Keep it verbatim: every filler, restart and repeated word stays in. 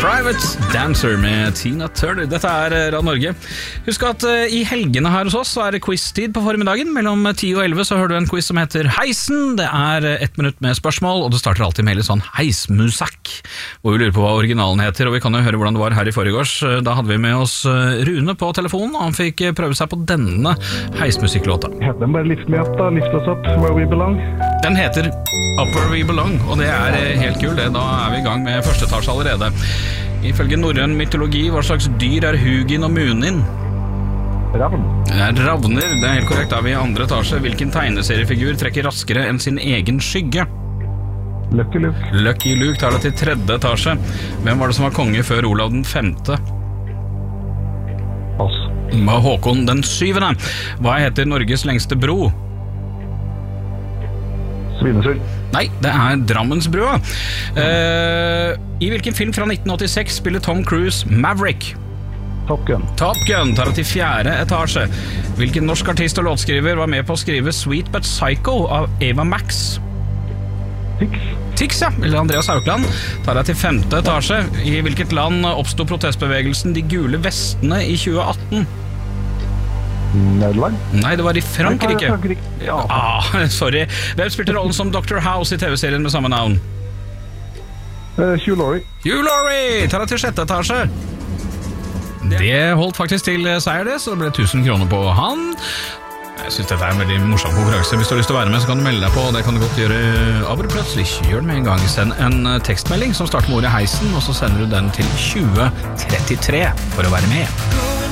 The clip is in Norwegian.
Private Dancer med Tina Turner. Dette er Radio Norge. Husk at uh, i helgene her hos oss så er det quiz-tid på formiddagen. Mellom ti og elleve så hører du en quiz som heter Heisen. Det er uh, ett minutt med spørsmål, og det starter alltid med litt sånn heismusikk, hvor vi lurer på hva originalen heter, og vi kan jo høre hvordan det var her i forrige. Da hadde vi med oss uh, Rune på telefonen, og han fikk prøve seg på denne heismusikklåta. Heter den bare Lift Me Up da? Lift Us Up, Where We Belong? Den heter Up Where We Belong, og det er uh, helt kult. Da er vi i gang med første etasje allerede. Ifølge norrøn mytologi, hva slags dyr er Hugin og Munin? Ravn. Det er ravner, det er helt korrekt. Da er vi i andre etasje. Hvilken tegneseriefigur trekker raskere enn sin egen skygge? Lucky Luke. Lucky Luke tar det til tredje etasje. Hvem var det som var konge før Olav den femte? Pass. Håkon den syvende. Hva heter Norges lengste bro? Svinesund. Nei, det er Drammensbrua. Uh, I hvilken film fra nitten åttiseks spiller Tom Cruise Maverick? Top Gun. Top Gun tar det til fjerde etasje. Hvilken norsk artist og låtskriver var med på å skrive Sweet But Psycho av Ava Max? Tix. Tix, ja. Eller Andreas Haukland tar det til femte etasje. I hvilket land oppstod protestbevegelsen De gule vestene i tjue atten? Nederland? Nei, det var i Frankrike. Frankrike. Ja. Ah, sorry. Hvem spilte rollen som doktor House i T V-serien med samme navn? Uh, Hugh Laurie. Hugh Laurie tar det til sjette etasje. Det holdt faktisk til seier det, så det ble tusen kroner på han. Jeg synes dette er en veldig morsom konkurranse. Hvis du har lyst til å være med, så kan du melde deg på. Det kan du godt gjøre av og plutselig. Gjør det med en gang. Send en tekstmelding som starter med ordet heisen, og så sender du den til tjue trettitre for å være med.